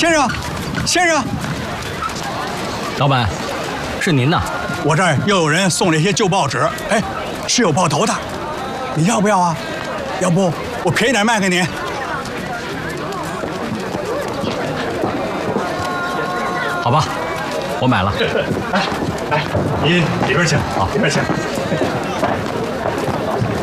先生，先生， 老板，是您呐？ 我这儿又有人送了一些旧报纸，哎，是有报头的，你要不要啊？要不我便宜点卖给你。 好吧，我买了。 来，你里边请啊，里边请。